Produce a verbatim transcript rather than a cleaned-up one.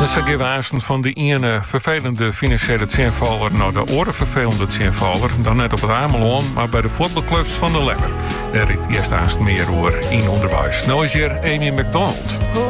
Dan zeg je wazen van de ene vervelende financiële zinvaller naar de andere vervelende zinvaller. Dan net op het Amelon, maar bij de voetbalclubs van de Lekker. Daar is eerst aanst meer over in onderwijs. Nou is hier Amy McDonald.